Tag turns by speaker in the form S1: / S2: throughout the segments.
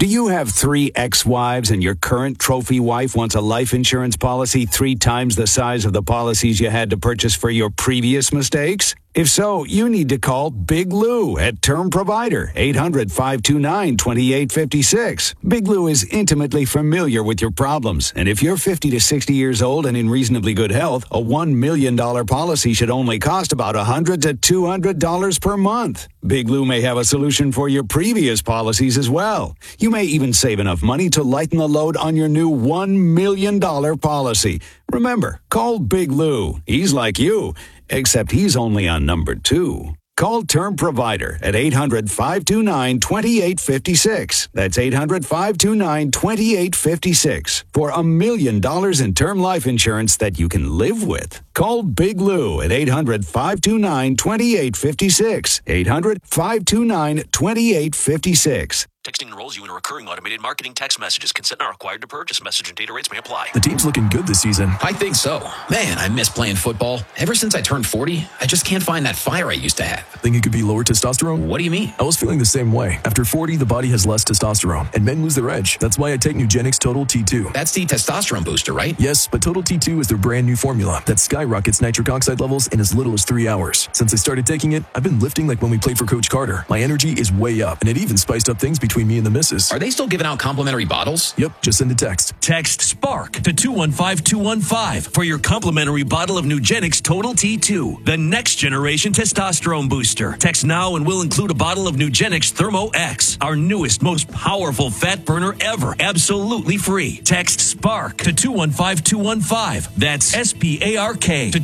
S1: Do you have 3 ex-wives and your current trophy wife wants a life insurance policy 3 times the size of the policies you had to purchase for your previous mistakes? If so, you need to call Big Lou at Term Provider, 800-529-2856. Big Lou is intimately familiar with your problems, and if you're 50 to 60 years old and in reasonably good health, a $1 million policy should only cost about $100 to $200 per month. Big Lou may have a solution for your previous policies as well. You may even save enough money to lighten the load on your new $1 million policy. Remember, call Big Lou. He's like you, except he's only on number 2. Call Term Provider at 800-529-2856. That's 800-529-2856 for $1 million in term life insurance that you can live with. Call Big Lou at 800-529-2856. 800-529-2856.
S2: Texting enrolls you in a recurring automated marketing text messages. Consent not required to purchase. Message and data rates may apply.
S3: The team's looking good this season.
S4: I think so. Man, I miss playing football. Ever since I turned 40, I just can't find that fire I used to have.
S3: Think it could be lower testosterone?
S4: What do you mean?
S3: I was feeling the same way. After 40, the body has less testosterone, and men lose their edge. That's why I take Nugenix Total T2.
S4: That's the testosterone booster, right?
S3: Yes, but Total T2 is their brand new formula that skyrockets nitric oxide levels in as little as 3 hours. Since I started taking it, I've been lifting like when we played for Coach Carter. My energy is way up, and it even spiced up things between me and the missus.
S4: Are they still giving out complimentary bottles?
S3: Yep, just send a text.
S5: Text SPARK to 215-215 for your complimentary bottle of Nugenix Total T2, the next generation testosterone booster. Text now and we'll include a bottle of Nugenix Thermo X, our newest, most powerful fat burner ever, absolutely free. Text SPARK to 215-215. That's SPARK to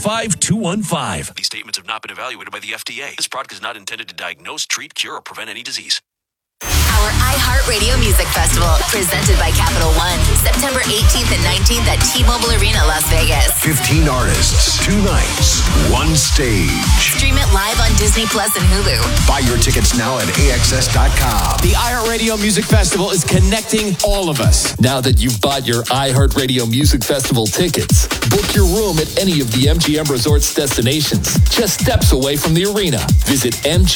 S5: 215-215.
S2: These statements have not been evaluated by the FDA. This product is not intended to diagnose, treat, cure, or prevent any disease.
S6: Our iHeartRadio Music Festival, presented by Capital One, September 18th and 19th at T-Mobile Arena, Las Vegas.
S7: 15 artists, 2 nights, 1 stage.
S6: Stream it live on Disney Plus and Hulu.
S7: Buy your tickets now at AXS.com.
S8: The iHeartRadio Music Festival is connecting all of us.
S9: Now that you've bought your iHeartRadio Music Festival tickets, book your room at any of the MGM Resorts destinations, just steps away from the arena. Visit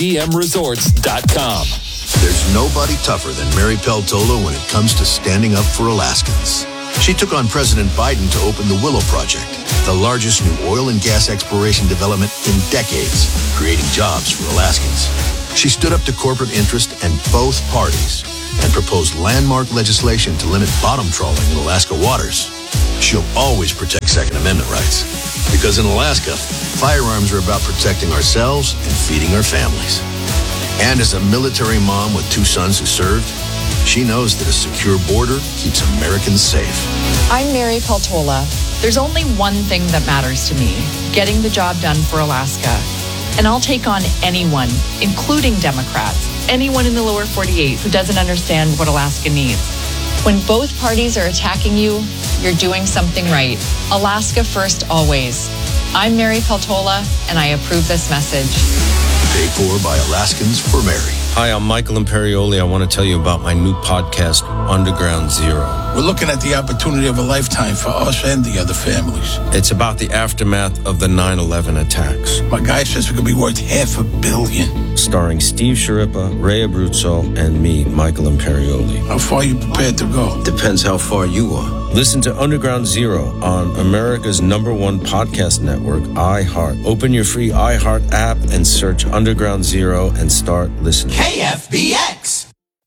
S9: MGMResorts.com.
S7: There's nobody tougher than Mary Peltola when it comes to standing up for Alaskans. She took on President Biden to open the Willow Project, the largest new oil and gas exploration development in decades, creating jobs for Alaskans. She stood up to corporate interest and both parties and proposed landmark legislation to limit bottom trawling in Alaska waters. She'll always protect Second Amendment rights, because in Alaska, firearms are about protecting ourselves and feeding our families. And as a military mom with 2 sons who served, she knows that a secure border keeps Americans safe.
S10: I'm Mary Peltola. There's only one thing that matters to me, getting the job done for Alaska. And I'll take on anyone, including Democrats, anyone in the lower 48 who doesn't understand what Alaska needs. When both parties are attacking you, you're doing something right. Alaska first, always. I'm Mary Peltola, and I approve this message.
S7: Paid for by Alaskans for Mary.
S11: Hi, I'm Michael Imperioli. I want to tell you about my new podcast, Underground Zero.
S12: We're looking at the opportunity of a lifetime for us and the other families.
S11: It's about the aftermath of the 9/11 attacks.
S12: My guy says it could be worth $500 million.
S11: Starring Steve Sciarippa, Ray Abruzzo, and me, Michael Imperioli.
S12: How far are you prepared to go?
S11: Depends how far you are. Listen to Underground Zero on America's #1 podcast network, iHeart. Open your free iHeart app and search Underground Zero and start listening.
S8: KFBX.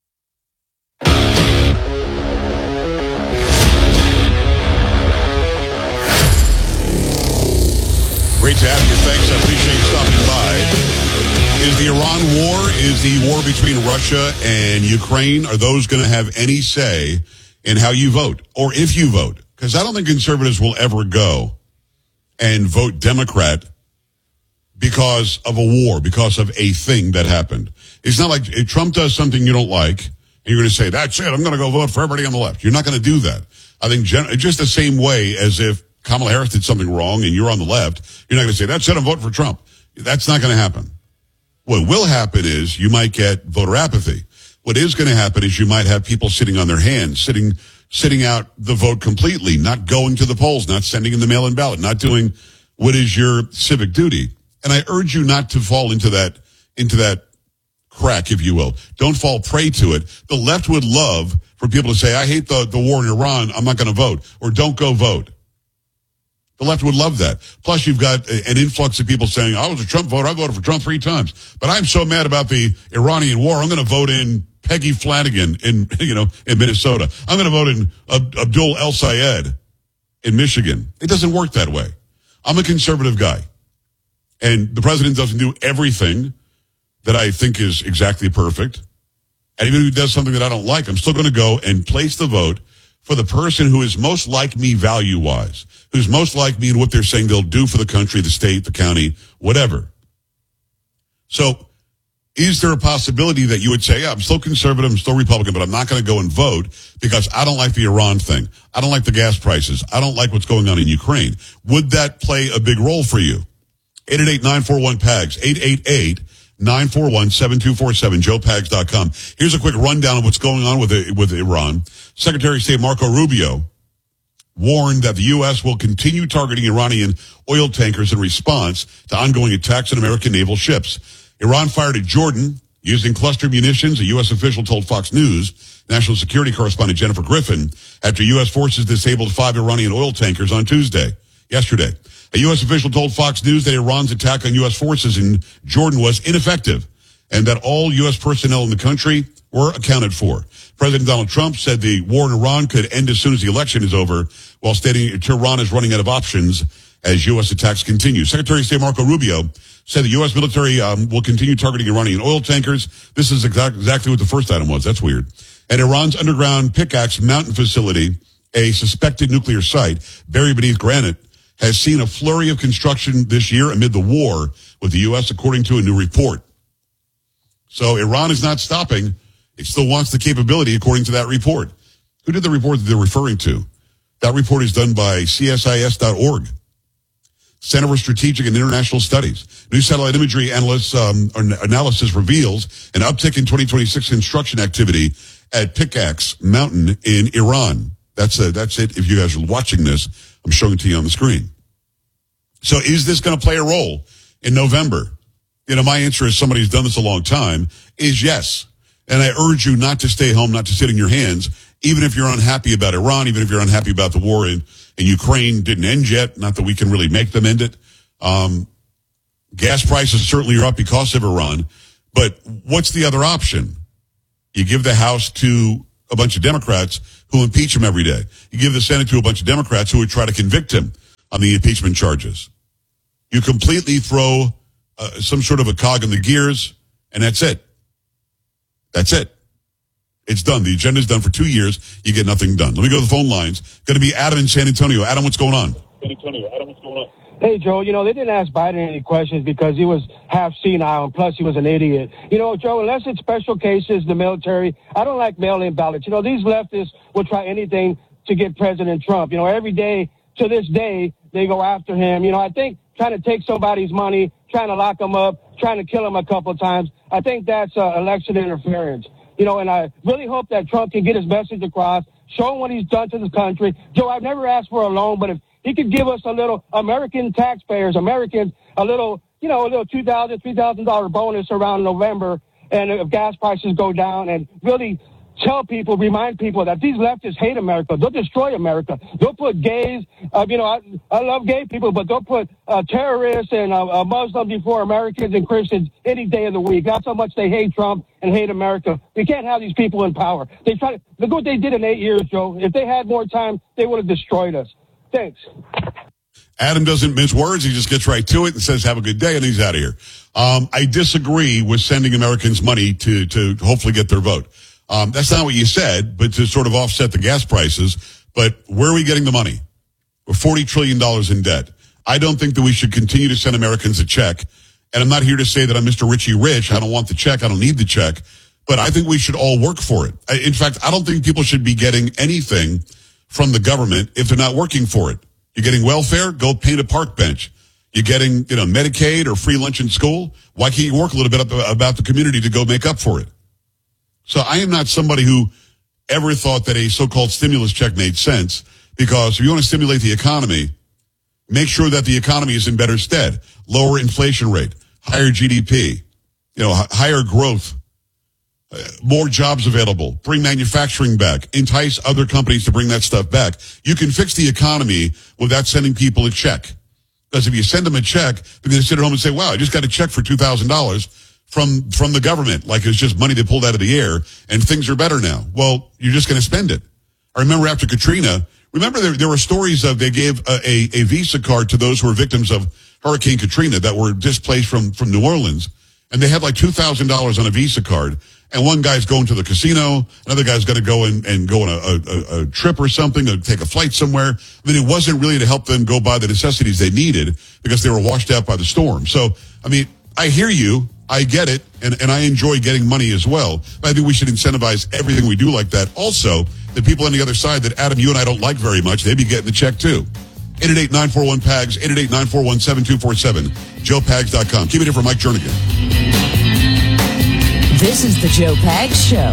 S13: Great to have you. Thanks. I appreciate you stopping by. Is the Iran war, is the war between Russia and Ukraine, are those going to have any say in how you vote, or if you vote? Because I don't think conservatives will ever go and vote Democrat because of a war, because of a thing that happened. It's not like if Trump does something you don't like, and you're going to say, that's it, I'm going to go vote for everybody on the left. You're not going to do that. I think just the same way as if Kamala Harris did something wrong and you're on the left, you're not going to say, that's it, I'm voting for Trump. That's not going to happen. What will happen is you might get voter apathy. What is going to happen is you might have people sitting on their hands, sitting out the vote completely, not going to the polls, not sending in the mail-in ballot, not doing what is your civic duty. And I urge you not to fall into that crack, if you will. Don't fall prey to it. The left would love for people to say, I hate the war in Iran, I'm not going to vote, or don't go vote. The left would love that. Plus, you've got an influx of people saying, I was a Trump voter, I voted for Trump 3 times, but I'm so mad about the Iranian war, I'm going to vote in Peggy Flanagan in Minnesota. I'm going to vote in Abdul El Sayed in Michigan. It doesn't work that way. I'm a conservative guy. And the president doesn't do everything that I think is exactly perfect. And even if he does something that I don't like, I'm still going to go and place the vote for the person who is most like me value-wise, who's most like me in what they're saying they'll do for the country, the state, the county, whatever. So is there a possibility that you would say, yeah, I'm still conservative, I'm still Republican, but I'm not going to go and vote because I don't like the Iran thing. I don't like the gas prices. I don't like what's going on in Ukraine. Would that play a big role for you? 888-941-PAGS, 888-941-7247, joepags.com. Here's a quick rundown of what's going on with Iran. Secretary of State Marco Rubio warned that the U.S. will continue targeting Iranian oil tankers in response to ongoing attacks on American naval ships. Iran fired at Jordan using cluster munitions, a U.S. official told Fox News. National Security correspondent Jennifer Griffin, after U.S. forces disabled 5 Iranian oil tankers on yesterday. A U.S. official told Fox News that Iran's attack on U.S. forces in Jordan was ineffective and that all U.S. personnel in the country were accounted for. President Donald Trump said the war in Iran could end as soon as the election is over, while stating Tehran is running out of options as U.S. attacks continue. Secretary of State Marco Rubio said the U.S. military will continue targeting Iranian oil tankers. This is exactly what the first item was. That's weird. And Iran's underground Pickaxe mountain facility, a suspected nuclear site buried beneath granite, has seen a flurry of construction this year amid the war with the U.S., according to a new report. So Iran is not stopping. It still wants the capability, according to that report. Who did the report that they're referring to? That report is done by CSIS.org. Center for Strategic and International Studies. New satellite imagery analysis reveals an uptick in 2026 construction activity at Pickaxe Mountain in Iran. That's it. If you guys are watching this, I'm showing it to you on the screen. So is this going to play a role in November? My answer is, somebody who's done this a long time, is yes. And I urge you not to stay home, not to sit in your hands, even if you're unhappy about Iran, even if you're unhappy about the war in Ukraine didn't end yet. Not that we can really make them end it. Gas prices certainly are up because of Iran. But what's the other option? You give the House to a bunch of Democrats who impeach him every day. You give the Senate to a bunch of Democrats who would try to convict him on the impeachment charges. You completely throw some sort of a cog in the gears, and that's it. That's it. It's done. The agenda's done for 2 years. You get nothing done. Let me go to the phone lines. Going to be Adam in San Antonio. Adam, what's going on?
S14: Hey, Joe, they didn't ask Biden any questions because he was half senile, and plus he was an idiot. Joe, unless it's special cases, the military, I don't like mail-in ballots. These leftists will try anything to get President Trump. Every day, to this day, they go after him. I think trying to take somebody's money, trying to lock him up, trying to kill him a couple of times, I think that's election interference. And I really hope that Trump can get his message across, show him what he's done to the country. Joe, I've never asked for a loan, but if he could give us a little Americans, a little $2,000, $3,000 bonus around November, and if gas prices go down, and really remind people that these leftists hate America. They'll destroy America. They'll put gays, I love gay people, but they'll put terrorists and Muslims before Americans and Christians any day of the week. That's how much they hate Trump and hate America. We can't have these people in power. Look what they did in 8 years, Joe. If they had more time, they would have destroyed us. Thanks.
S13: Adam doesn't mince words. He just gets right to it and says, have a good day, and he's out of here. I disagree with sending Americans money to hopefully get their vote. That's not what you said, but to sort of offset the gas prices. But where are we getting the money? We're $40 trillion in debt. I don't think that we should continue to send Americans a check. And I'm not here to say that I'm Mr. Richie Rich. I don't want the check. I don't need the check. But I think we should all work for it. In fact, I don't think people should be getting anything from the government if they're not working for it. You're getting welfare? Go paint a park bench. You're getting, Medicaid or free lunch in school? Why can't you work a little bit about the community to go make up for it? So I am not somebody who ever thought that a so-called stimulus check made sense, because if you want to stimulate the economy, make sure that the economy is in better stead. Lower inflation rate, higher GDP, higher growth more jobs available, bring manufacturing back, entice other companies to bring that stuff back. You can fix the economy without sending people a check. Because if you send them a check, they're going to sit at home and say, wow, I just got a check for $2,000 from the government. Like it's just money they pulled out of the air and things are better now. Well, you're just going to spend it. I remember after Katrina, there were stories of they gave a Visa card to those who were victims of Hurricane Katrina that were displaced from New Orleans. And they had like $2,000 on a Visa card. And one guy's going to the casino. Another guy's going to go and go on a trip or something, or take a flight somewhere. I mean, it wasn't really to help them go buy the necessities they needed because they were washed out by the storm. So, I mean, I hear you. I get it. And I enjoy getting money as well. But I think we should incentivize everything we do like that. Also, the people on the other side that, Adam, you and I don't like very much, they'd be getting the check too. 888-941-PAGS, 888-941-7247, joepags.com. Keep it here for Mike Jernigan.
S15: This is the Joe Pags Show.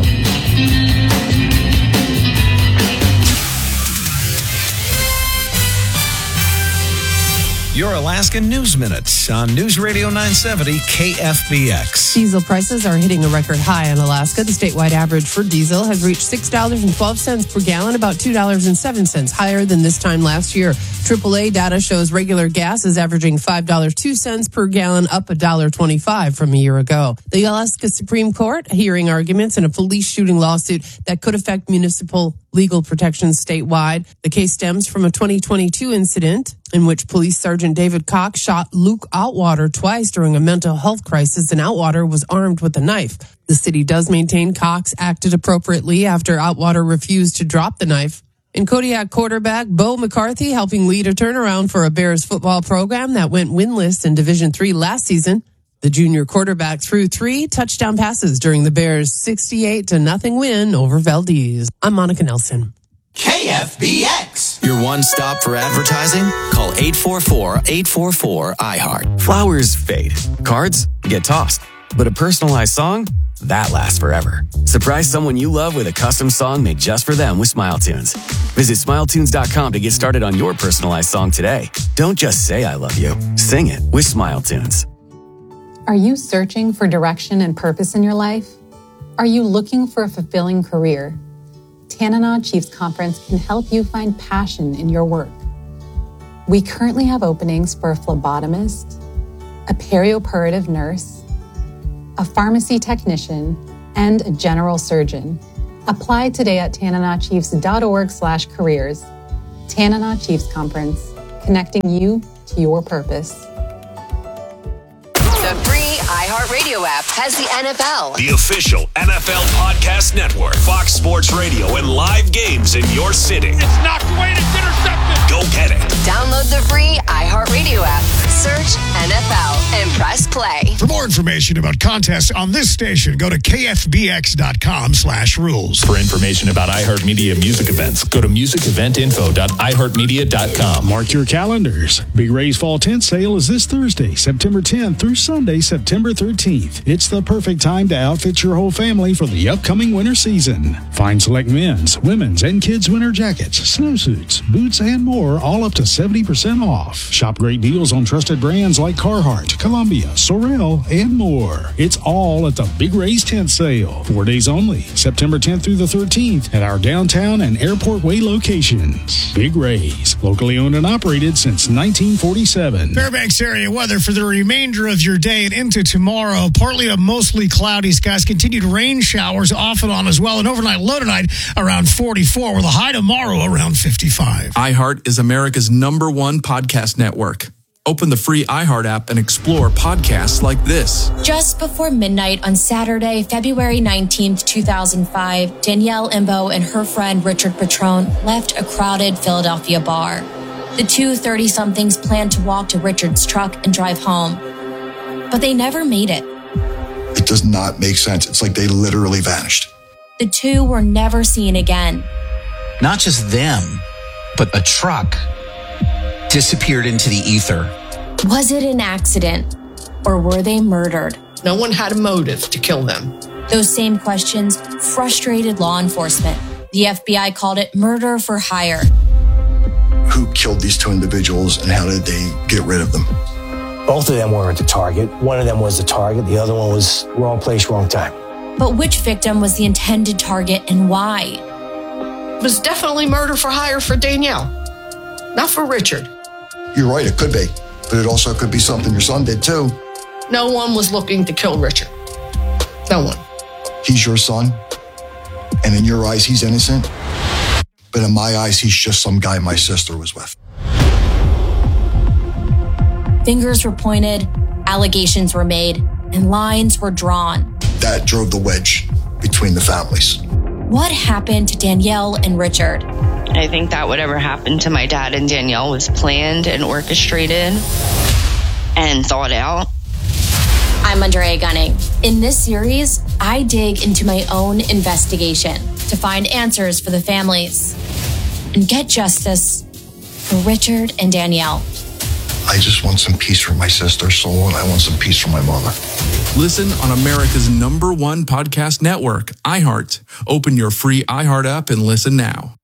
S16: Your Alaska News Minute on News Radio 970 KFBX.
S17: Diesel prices are hitting a record high in Alaska. The statewide average for diesel has reached $6.12 per gallon, about $2.07 higher than this time last year. AAA data shows regular gas is averaging $5.02 per gallon, up $1.25 from a year ago. The Alaska Supreme Court hearing arguments in a police shooting lawsuit that could affect municipal legal protections statewide. The case stems from a 2022 incident in which Police Sergeant David Cox shot Luke Outwater twice during a mental health crisis, and Outwater was armed with a knife. The city does maintain Cox acted appropriately after Outwater refused to drop the knife. And Kodiak quarterback Bo McCarthy helping lead a turnaround for a Bears football program that went winless in Division III last season. The junior quarterback threw 3 touchdown passes during the Bears' 68-0 win over Valdez. I'm Monica Nelson.
S18: KFBX. Your one stop for advertising? Call 844-844-iHeart. Flowers fade. Cards get tossed. But a personalized song? That lasts forever. Surprise someone you love with a custom song made just for them with SmileTunes. Visit SmileTunes.com to get started on your personalized song today. Don't just say I love you. Sing it with SmileTunes.
S19: Are you searching for direction and purpose in your life? Are you looking for a fulfilling career? Tanana Chiefs Conference can help you find passion in your work. We currently have openings for a phlebotomist, a perioperative nurse, a pharmacy technician, and a general surgeon. Apply today at tananachiefs.org/careers. Tanana Chiefs Conference, connecting you to your purpose.
S6: The free iHeartRadio app has the NFL,
S5: the official NFL podcast network, Fox Sports Radio, and live games in your city.
S20: It's knocked away and it's intercepted.
S5: Go get it.
S6: Download the free iHeartRadio app, search NFL, and press play.
S20: For more information about contests on this station, go to kfbx.com/rules.
S9: For information about iHeartMedia music events, go to musiceventinfo.iheartmedia.com.
S21: Mark your calendars. Big Ray's Fall Tent Sale is this Thursday, September 10th through Sunday, September 13th. It's the perfect time to outfit your whole family for the upcoming winter season. Find select men's, women's, and kids' winter jackets, snowsuits, boots, and more, all up to 70% off. Shop great deals on trusted brands like Carhartt, Columbia, Sorel, and more. It's all at the Big Ray's Tent Sale. 4 days only, September 10th through the 13th at our downtown and Airport Way locations. Big Ray's, locally owned and operated since 1947.
S20: Fairbanks area weather for the remainder of your day and into tomorrow. Partly to mostly cloudy skies. Continued rain showers off and on as well. An overnight low tonight around 44 with a high tomorrow around 55.
S22: iHeart is America's #1 podcast network. Open the free iHeart app and explore podcasts like this.
S23: Just before midnight on Saturday, February 19th, 2005, Danielle Imbo and her friend Richard Petrone left a crowded Philadelphia bar. The two 30-somethings planned to walk to Richard's truck and drive home, but they never made it.
S24: It does not make sense. It's like they literally vanished.
S23: The two were never seen again.
S25: Not just them, but a truck disappeared into the ether.
S23: Was it an accident, or were they murdered?
S26: No one had a motive to kill them.
S23: Those same questions frustrated law enforcement. The FBI called it murder for hire.
S24: Who killed these two individuals and how did they get rid of them?
S27: Both of them weren't the target. One of them was the target. The other one was wrong place, wrong time.
S23: But which victim was the intended target and why?
S26: It was definitely murder for hire for Danielle, not for Richard.
S24: You're right, it could be. But it also could be something your son did too.
S26: No one was looking to kill Richard. No one.
S24: He's your son, and in your eyes, he's innocent. But in my eyes, he's just some guy my sister was with.
S23: Fingers were pointed, allegations were made, and lines were drawn.
S24: That drove the wedge between the families.
S23: What happened to Danielle and Richard?
S1: I think that whatever happened to my dad and Danielle was planned and orchestrated and thought out.
S23: I'm Andrea Gunning. In this series, I dig into my own investigation to find answers for the families and get justice for Richard and Danielle.
S24: I just want some peace for my sister's soul, and I want some peace for my mother.
S22: Listen on America's #1 podcast network, iHeart. Open your free iHeart app and listen now.